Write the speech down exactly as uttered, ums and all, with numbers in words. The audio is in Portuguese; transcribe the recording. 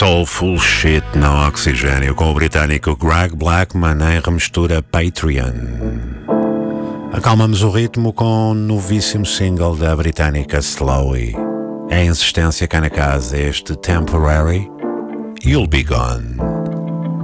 Soulful Shit no Oxigênio, com o britânico Greg Blackman em remistura Patreon. Acalmamos o ritmo com um novíssimo single da britânica Slowey. É a insistência cá na casa, este Temporary, You'll Be Gone.